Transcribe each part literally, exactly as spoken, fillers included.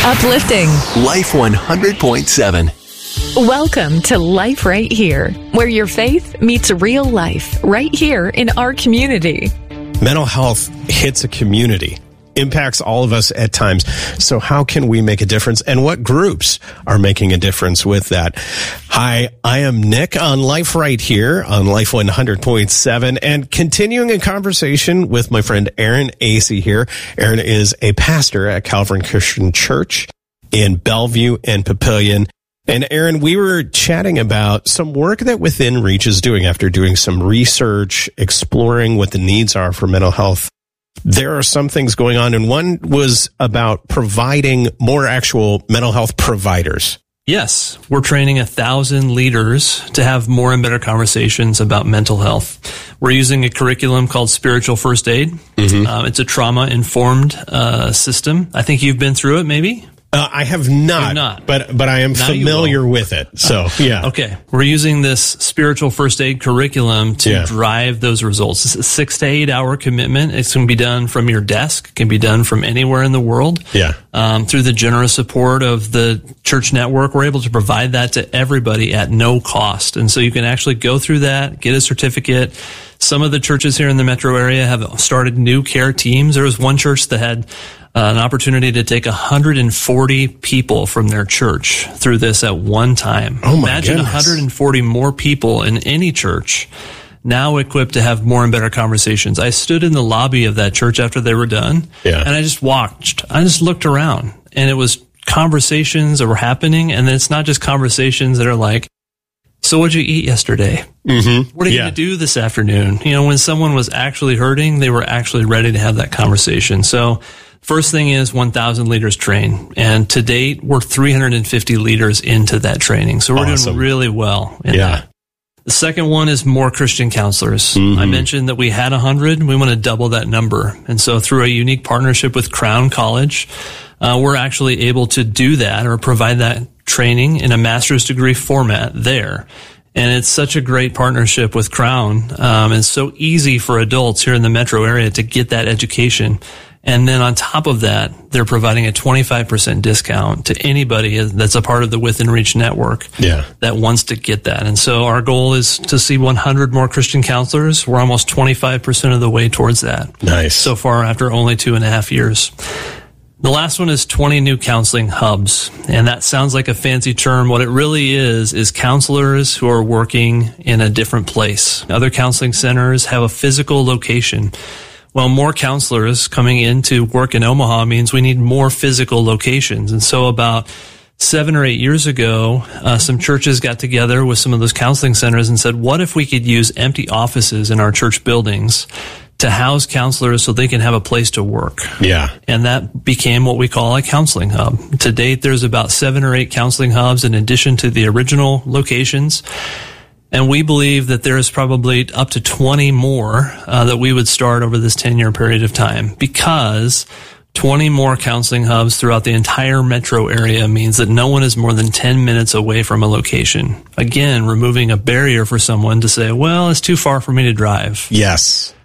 Uplifting. Life one hundred point seven. Welcome to Life Right Here, where your faith meets real life right here in our community. Mental health hits a community, impacts all of us at times. So how can we make a difference, and what groups are making a difference with that? Hi, I am Nick on Life Right Here on Life one hundred point seven, and continuing a conversation with my friend Aaron Acey here. Aaron is a pastor at Calvary Christian Church in Bellevue and Papillion. And Aaron, we were chatting about some work that Within Reach is doing after doing some research, exploring what the needs are for mental health. There are some things going on, and one was about providing more actual mental health providers. Yes, we're training a thousand leaders to have more and better conversations about mental health. We're using a curriculum called Spiritual First Aid. Mm-hmm. Um, it's a trauma-informed uh, system. I think you've been through it, maybe? Uh, I have not, not, but but I am now familiar with it. So, yeah. Okay. We're using this spiritual first aid curriculum to yeah. drive those results. It's a six to eight hour commitment. It can be done from your desk. It can be done from anywhere in the world. Yeah. Um, through the generous support of the church network, we're able to provide that to everybody at no cost. And so you can actually go through that, get a certificate. Some of the churches here in the metro area have started new care teams. There was one church that had Uh, an opportunity to take one hundred forty people from their church through this at one time. Oh my Imagine goodness. one hundred forty more people in any church now equipped to have more and better conversations. I stood in the lobby of that church after they were done, yeah. and I just watched. I just looked around, and it was conversations that were happening, and then it's not just conversations that are like, so what'd you eat yesterday? Mm-hmm. What are you yeah. going to do this afternoon? You know, when someone was actually hurting, they were actually ready to have that conversation. So first thing is one thousand leaders train. And to date, we're three hundred fifty leaders into that training. So we're awesome. doing really well in yeah. that. The second one is more Christian counselors. Mm-hmm. I mentioned that we had one hundred. We want to double that number. And so through a unique partnership with Crown College, uh, we're actually able to do that or provide that training in a master's degree format there. And it's such a great partnership with Crown. Um, it's so easy for adults here in the metro area to get that education. And then on top of that, they're providing a twenty-five percent discount to anybody that's a part of the Within Reach network yeah. that wants to get that. And so our goal is to see one hundred more Christian counselors. We're almost twenty-five percent of the way towards that. Nice. So far after only two and a half years. The last one is twenty new counseling hubs. And that sounds like a fancy term. What it really is, is counselors who are working in a different place. Other counseling centers have a physical location. Well, more counselors coming in to work in Omaha means we need more physical locations. And so about seven or eight years ago, uh, some churches got together with some of those counseling centers and said, what if we could use empty offices in our church buildings to house counselors so they can have a place to work? Yeah. And that became what we call a counseling hub. To date, there's about seven or eight counseling hubs in addition to the original locations. And we believe that there is probably up to twenty more uh, that we would start over this ten-year period of time, because twenty more counseling hubs throughout the entire metro area means that no one is more than ten minutes away from a location. Again, removing a barrier for someone to say, well, it's too far for me to drive. Yes.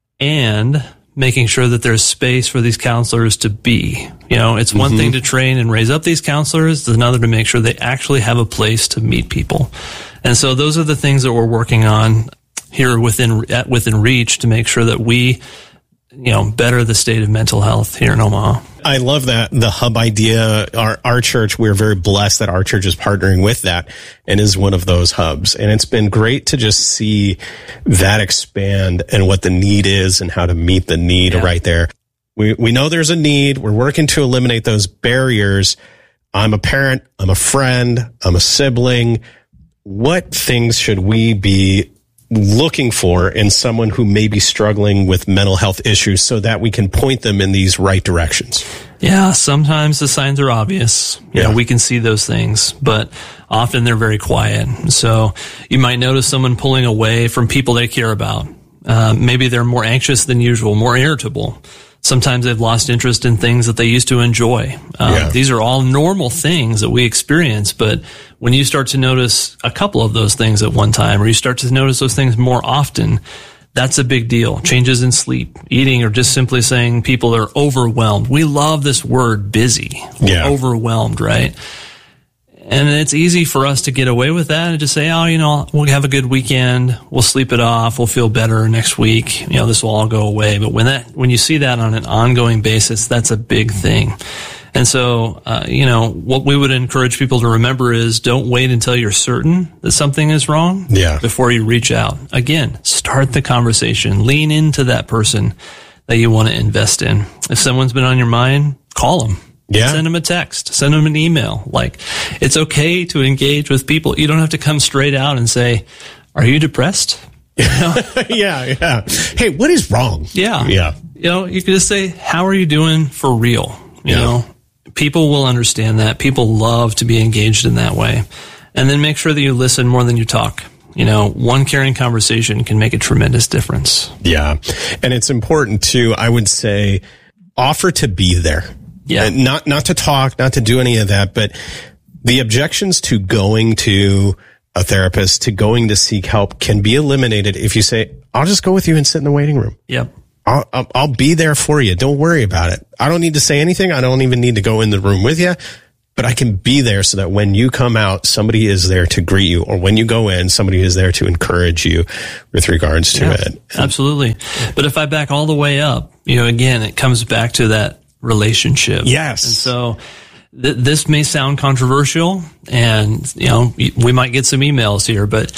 And making sure that there's space for these counselors to be. You know, it's one mm-hmm. thing to train and raise up these counselors. It's another to make sure they actually have a place to meet people. And so those are the things that we're working on here within at Within Reach to make sure that we, you know, better the state of mental health here in Omaha. I love that, the hub idea. Our, our church, we're very blessed that our church is partnering with that and is one of those hubs. And it's been great to just see that expand and what the need is and how to meet the need yeah. right there. We, we know there's a need. We're working to eliminate those barriers. I'm a parent. I'm a friend. I'm a sibling. What things should we be looking for in someone who may be struggling with mental health issues so that we can point them in these right directions? Yeah, sometimes the signs are obvious. You yeah. know, we can see those things, but often they're very quiet. So you might notice someone pulling away from people they care about. Uh, maybe they're more anxious than usual, more irritable. Sometimes they've lost interest in things that they used to enjoy. Um, yeah. These are all normal things that we experience, but when you start to notice a couple of those things at one time, or you start to notice those things more often, That's a big deal. Changes in sleep, eating, or just simply saying people are overwhelmed. We love this word busy. We're Yeah. overwhelmed, right? And it's easy for us to get away with that and just say, oh, you know, we'll have a good weekend. We'll sleep it off. We'll feel better next week. You know, this will all go away. But when that, when you see that on an ongoing basis, that's a big thing. And so, uh, you know, what we would encourage people to remember is don't wait until you're certain that something is wrong Yeah. before you reach out. Again, start the conversation. Lean into that person that you want to invest in. If someone's been on your mind, call them. Yeah. Send them a text. Send them an email. Like, it's okay to engage with people. You don't have to come straight out and say, are you depressed? You know? yeah, yeah. Hey, what is wrong? Yeah. Yeah. You know, you can just say, how are you doing for real? You Yeah. know, people will understand that. People love to be engaged in that way. And then make sure that you listen more than you talk. You know, one caring conversation can make a tremendous difference. Yeah. And it's important to, I would say, offer to be there. Yeah. And not, not to talk, not to do any of that, but the objections to going to a therapist, to going to seek help can be eliminated if you say, I'll just go with you and sit in the waiting room. Yep. I'll, I'll, I'll be there for you. Don't worry about it. I don't need to say anything. I don't even need to go in the room with you, but I can be there so that when you come out, somebody is there to greet you, or when you go in, somebody is there to encourage you with regards to Yeah, it. Absolutely. But if I back all the way up, you know, again, it comes back to that relationship. Yes. And so th- this may sound controversial, and, you know, we might get some emails here, but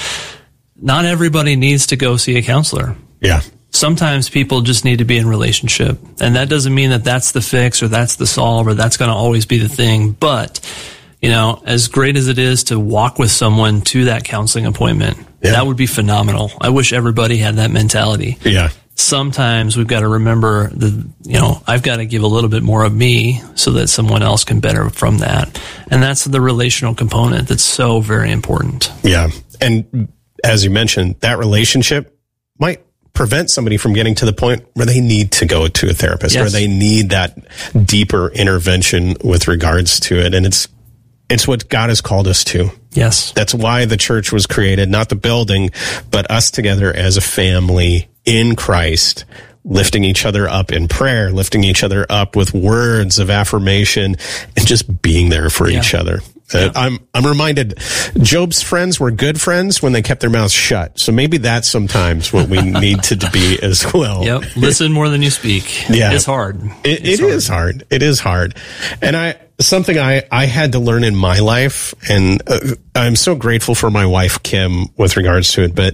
not everybody needs to go see a counselor. Yeah. Sometimes people just need to be in relationship, and that doesn't mean that that's the fix or that's the solve or that's going to always be the thing. But, you know, as great as it is to walk with someone to that counseling appointment, Yeah. that would be phenomenal. I wish everybody had that mentality. Yeah. Sometimes we've got to remember that, you know, I've got to give a little bit more of me so that someone else can benefit from that. And that's the relational component that's so very important. Yeah. And as you mentioned, that relationship might prevent somebody from getting to the point where they need to go to a therapist, Yes. or they need that deeper intervention with regards to it. And it's, it's what God has called us to. Yes. That's why the church was created, not the building, but us together as a family in Christ, lifting each other up in prayer, lifting each other up with words of affirmation, and just being there for Yeah. each other. Uh, I'm I'm reminded Job's friends were good friends when they kept their mouths shut. So maybe that's sometimes what we need to be as well. Yep. Listen more than you speak. Yeah. It's hard. It, It's it is hard. It is hard. And I, something I, I had to learn in my life, and uh, I'm so grateful for my wife, Kim, with regards to it. But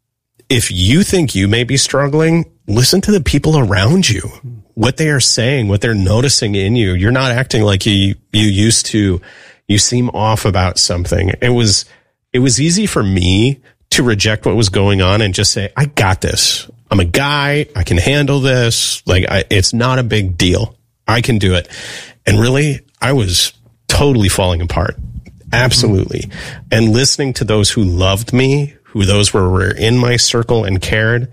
if you think you may be struggling, listen to the people around you, what they are saying, what they're noticing in you. You're not acting like you, you used to. You seem off about something. It was, it was easy for me to reject what was going on and just say, I got this. I'm a guy. I can handle this. Like, I, it's not a big deal. I can do it. And really, I was totally falling apart. Absolutely. And listening to those who loved me, who those were, were in my circle and cared,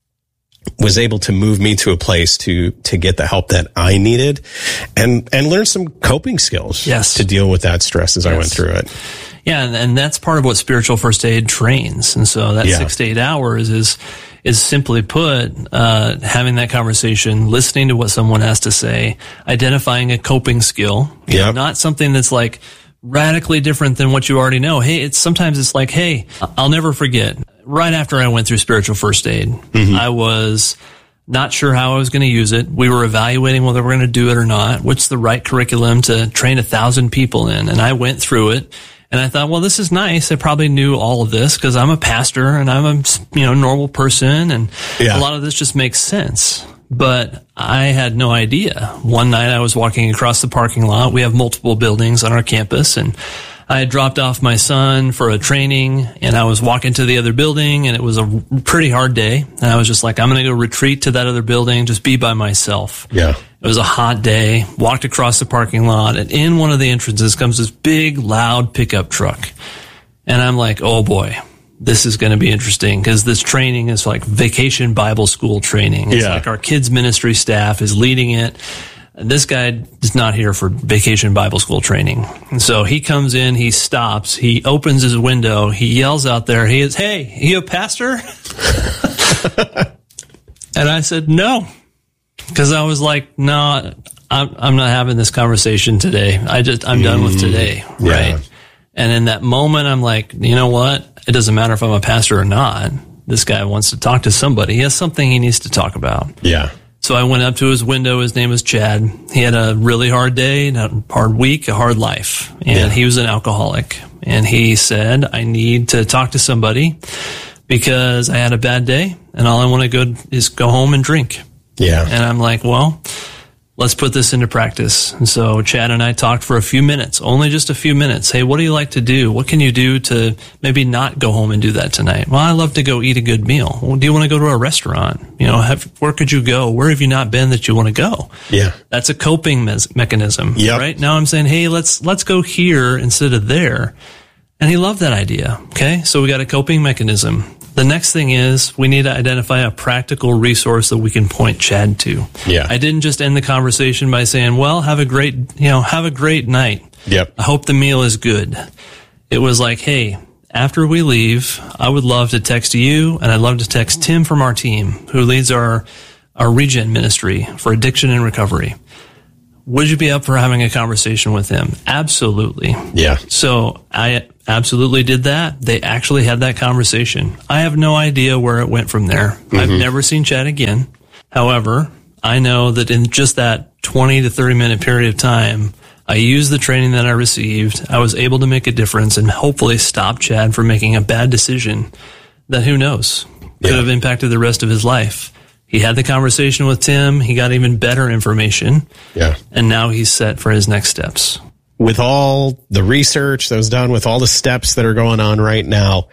was able to move me to a place to, to get the help that I needed, and, and learn some coping skills Yes. to deal with that stress as I went Yes. through it. Yeah, and, and that's part of what spiritual first aid trains. And so that Yeah. six to eight hours is is simply put, uh, having that conversation, listening to what someone has to say, identifying a coping skill. You know, Yep. not something that's like radically different than what you already know. Hey, it's sometimes it's like, hey, I'll never forget. Right after I went through spiritual first aid, Mm-hmm. I was not sure how I was going to use it. We were evaluating whether we're going to do it or not. What's the right curriculum to train a thousand people in? And I went through it. And I thought, well, this is nice. I probably knew all of this because I'm a pastor and I'm a, you know, normal person. And Yeah. a lot of this just makes sense. But I had no idea. One night I was walking across the parking lot. We have multiple buildings on our campus, and I had dropped off my son for a training, and I was walking to the other building, and it was a pretty hard day. And I was just like, I'm going to go retreat to that other building, just be by myself. Yeah. It was a hot day, walked across the parking lot, and in one of the entrances comes this big, loud pickup truck. And I'm like, oh boy, this is going to be interesting, because this training is like vacation Bible school training. It's Yeah. like our kids ministry staff is leading it. This guy is not here for vacation Bible school training. And so he comes in, he stops, he opens his window, he yells out there, he is, "Hey, you a pastor?" And I said, "No." Because I was like, no, I'm, I'm not having this conversation today. I just, I'm done with today. Right. Yeah. And in that moment, I'm like, you know what? It doesn't matter if I'm a pastor or not. This guy wants to talk to somebody. He has something he needs to talk about. Yeah. So I went up to his window. His name was Chad. He had a really hard day, a hard week, a hard life. And Yeah. he was an alcoholic. And he said, I need to talk to somebody because I had a bad day and all I want to go is go home and drink. Yeah. And I'm like, well, let's put this into practice. And so Chad and I talked for a few minutes, only just a few minutes. Hey, what do you like to do? What can you do to maybe not go home and do that tonight? Well, I love to go eat a good meal. Well, do you want to go to a restaurant? You know, have, where could you go? Where have you not been that you want to go? Yeah. That's a coping mes- mechanism, Yep. right? Now I'm saying, hey, let's, let's go here instead of there. And he loved that idea. Okay. So we got a coping mechanism. The next thing is we need to identify a practical resource that we can point Chad to. Yeah. I didn't just end the conversation by saying, well, have a great, you know, have a great night. Yep. I hope the meal is good. It was like, hey, after we leave, I would love to text you and I'd love to text Tim from our team who leads our, our Regen ministry for addiction and recovery. Would you be up for having a conversation with him? Absolutely. Yeah. So I absolutely did that. They actually had that conversation. I have no idea where it went from there. Mm-hmm. I've never seen Chad again. However, I know that in just that twenty to thirty minute period of time, I used the training that I received. I was able to make a difference and hopefully stop Chad from making a bad decision that who knows could Yeah. have impacted the rest of his life. He had the conversation with Tim. He got even better information. Yeah. And now he's set for his next steps. With all the research that was done, with all the steps that are going on right now,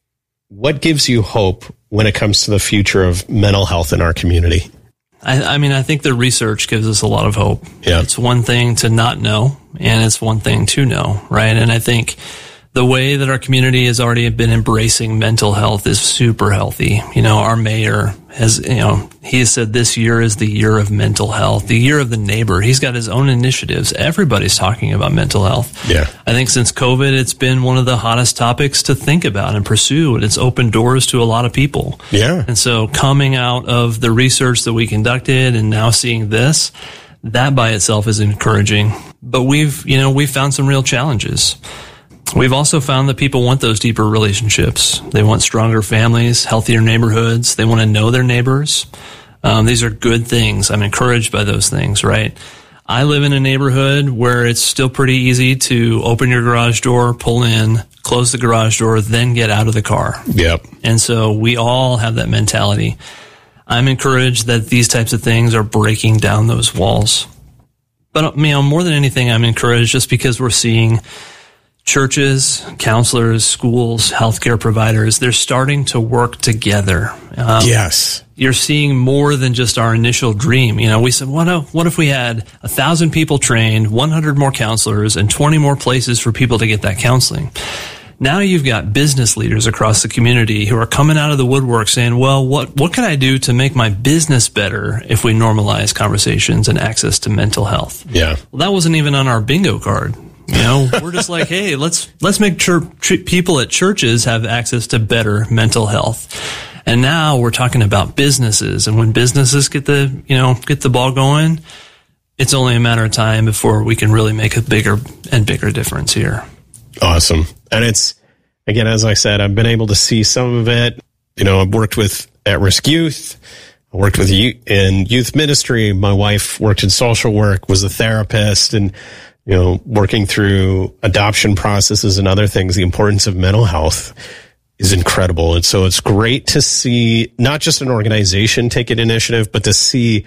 what gives you hope when it comes to the future of mental health in our community? I, I mean, I think the research gives us a lot of hope. Yeah. It's one thing to not know, and it's one thing to know, right? And I think the way that our community has already been embracing mental health is super healthy. You know, our mayor has, you know, he has said this year is the year of mental health, the year of the neighbor. He's got his own initiatives. Everybody's talking about mental health. Yeah. I think since COVID, it's been one of the hottest topics to think about and pursue, and it's opened doors to a lot of people. Yeah. And so coming out of the research that we conducted and now seeing this, that by itself is encouraging. But we've, you know, we've found some real challenges. We've also found that people want those deeper relationships. They want stronger families, healthier neighborhoods. They want to know their neighbors. Um, these are good things. I'm encouraged by those things, right? I live in a neighborhood where it's still pretty easy to open your garage door, pull in, close the garage door, then get out of the car. Yep. And so we all have that mentality. I'm encouraged that these types of things are breaking down those walls. But, you know, more than anything, I'm encouraged just because we're seeing churches, counselors, schools, healthcare providers, they're starting to work together. Um, Yes. You're seeing more than just our initial dream. You know, we said, what if, what if we had a thousand people trained, one hundred more counselors, and twenty more places for people to get that counseling? Now you've got business leaders across the community who are coming out of the woodwork saying, well, what, what can I do to make my business better if we normalize conversations and access to mental health? Yeah. Well, that wasn't even on our bingo card. You know, we're just like, hey, let's let's make sure ch- people at churches have access to better mental health. And now we're talking about businesses, and when businesses get the you know get the ball going, it's only a matter of time before we can really make a bigger and bigger difference here. Awesome. And it's, again, as I said, I've been able to see some of it. You know, I've worked with at-risk youth. I worked with youth in youth ministry. My wife worked in social work, was a therapist, and you know, working through adoption processes and other things, the importance of mental health is incredible. And so it's great to see not just an organization take an initiative, but to see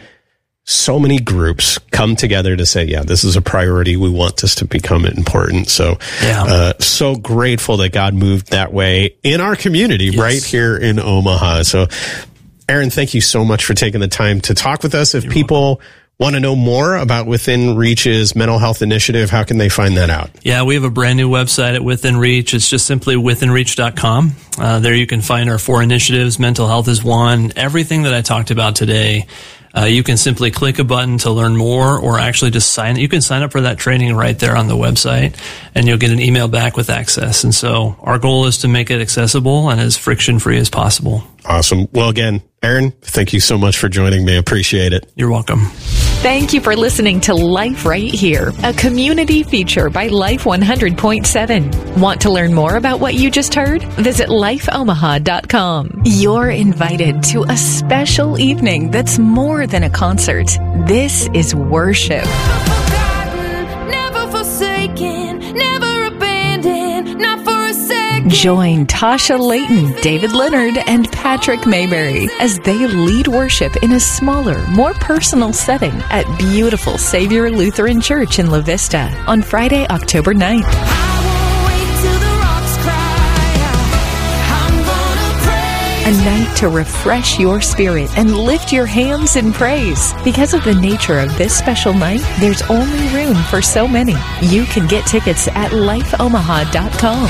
so many groups come together to say, yeah, this is a priority. We want this to become important. So, Yeah. uh, so grateful that God moved that way in our community, Yes. right here in Omaha. So, Aaron, thank you so much for taking the time to talk with us. If You're people welcome. want to know more about Within Reach's mental health initiative, how can they find that out? Yeah, we have a brand new website at Within Reach. It's just simply within reach dot com. Uh, there you can find our four initiatives. Mental health is one. Everything that I talked about today, Uh, you can simply click a button to learn more, or actually just sign. You can sign up for that training right there on the website, and you'll get an email back with access. And so our goal is to make it accessible and as friction-free as possible. Awesome. Well, again, Aaron, thank you so much for joining me. Appreciate it. You're welcome. Thank you for listening to Life Right Here, a community feature by Life one hundred point seven. Want to learn more about what you just heard? Visit life omaha dot com. You're invited to a special evening that's more than a concert. This is worship. Never forgotten, never forsaken, never abandoned, not for a second. Join Tasha Layton, David Leonard, and Patrick Mayberry as they lead worship in a smaller, more personal setting at beautiful Savior Lutheran Church in La Vista on Friday, October ninth. I won't wait till the rocks cry out. I'm gonna pray. A night to refresh your spirit and lift your hands in praise. Because of the nature of this special night, there's only room for so many. You can get tickets at life omaha dot com.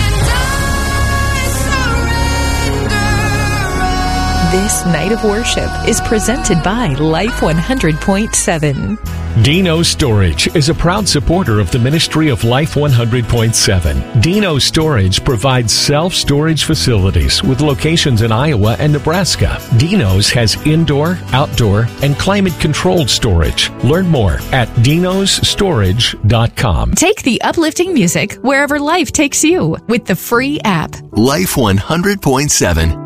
This night of worship is presented by Life one hundred point seven. Dino Storage is a proud supporter of the ministry of Life one hundred point seven. Dino Storage provides self-storage facilities with locations in Iowa and Nebraska. Dino's has indoor, outdoor, and climate-controlled storage. Learn more at dinos storage dot com. Take the uplifting music wherever life takes you with the free app. Life one hundred point seven.